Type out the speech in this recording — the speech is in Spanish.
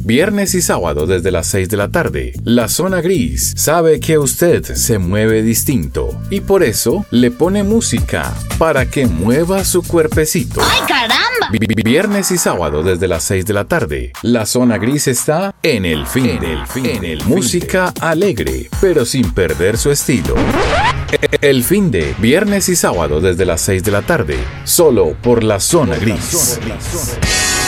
viernes y sábado desde las 6 de la tarde. La Zona Gris sabe que usted se mueve distinto y por eso le pone música para que mueva su cuerpecito. ¡Ay, caramba! Viernes y sábado desde las 6 de la tarde. La Zona Gris está en el fin. Música alegre, pero sin perder su estilo. El fin de viernes y sábado desde las 6 de la tarde. Solo por la Zona Gris.